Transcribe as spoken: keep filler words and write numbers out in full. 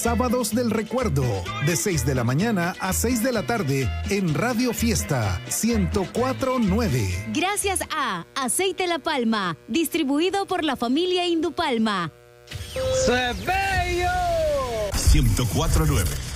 Sábados del Recuerdo, de seis de la mañana a seis de la tarde en Radio Fiesta ciento cuatro punto nueve. Gracias a Aceite La Palma, distribuido por la familia Indupalma. ¡Se bello! ciento cuatro punto nueve.